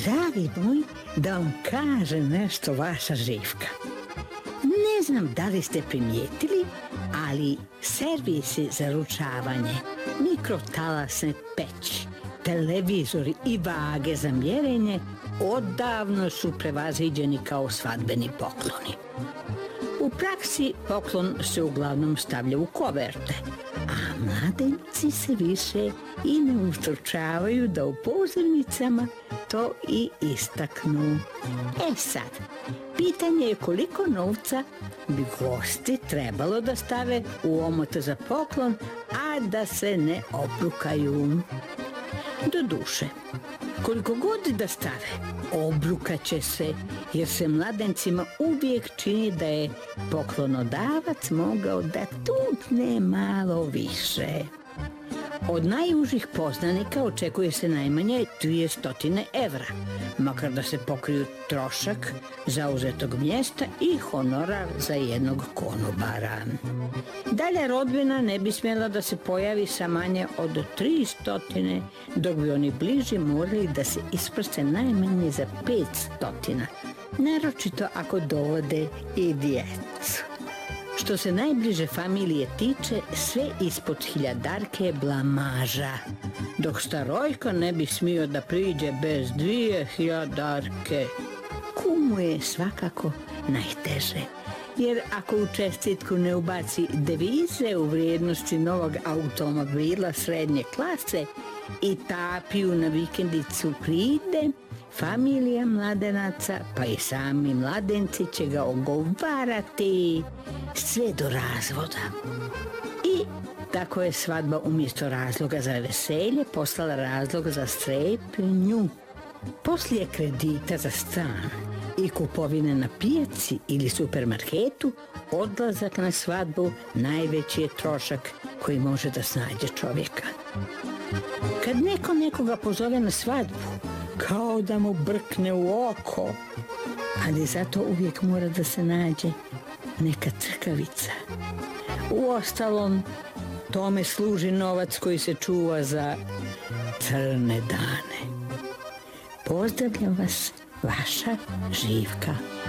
Dragi moj, da vam kaže nešto vaša Živka. Ne znam da li ste primijetili, ali servisi za ručavanje, mikrotalasne peći, televizori i vage za mjerenje odavno su prevaziđeni kao svadbeni pokloni. U praksi poklon se uglavnom stavlja u koverte, a mladenci se više i ne ustručavaju da u pozornicama to i istaknu. Sad, pitanje je koliko novca bi gosti trebalo da stave u omot za poklon, a da se ne obrukaju. Doduše, koliko god da stave, obrukaće se, jer se mladencima uvijek čini da je poklonodavac mogao da tutne malo više. Od najužih poznanika očekuje se najmanje 200 evra, makar da se pokriju trošak zauzetog mjesta i honorar za jednog konobara. Dalje rodbina ne bi smjela da se pojavi sa manje od 300, dok bi oni bliži morali da se isprste najmanje za 500, naročito ako dovode i djecu. Što se najbliže familije tiče, sve ispod hiljadarke je blamaža, dok starojka ne bi smio da priđe bez 2000. Kumu je svakako najteže, jer ako u čestitku ne ubaci devize u vrijednosti novog automobila srednje klase i tapiju na vikendicu pride, familija mladenaca, pa i sami mladenci će ga ogovarati sve do razvoda. I tako je svadba umjesto razloga za veselje postala razlog za strepnju. Poslije kredita za stan i kupovine na pijaci ili supermarketu, odlazak na svadbu najveći je trošak koji može da snađe čovjeka. Kad neko nekoga pozove na svadbu, kao da mu brkne u oko, ali zato uvijek mora da se nađe neka crkavica. Uostalom, tome služi novac koji se čuva za crne dane. Pozdravljam vas, vaša Živka.